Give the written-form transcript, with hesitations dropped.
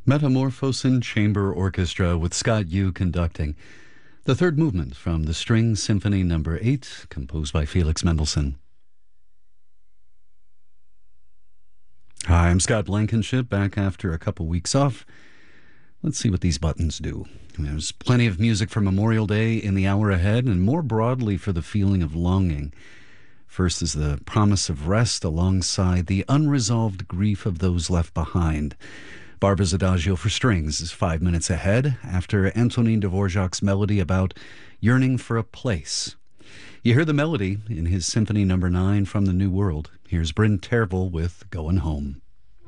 Metamorphosin Chamber Orchestra with Scott Yu conducting. The third movement from the String Symphony No. 8, composed by Felix Mendelssohn. Hi, I'm Scott Blankenship, back after a couple weeks off. Let's see what these buttons do. There's plenty of music for Memorial Day in the hour ahead, and more broadly for the feeling of longing. First is the promise of rest alongside the unresolved grief of those left behind. Barbara's Adagio for Strings is 5 minutes ahead after Antonin Dvorak's melody about yearning for a place. You hear the melody in his Symphony No. 9 from the New World. Here's Bryn Tervel with Going Home.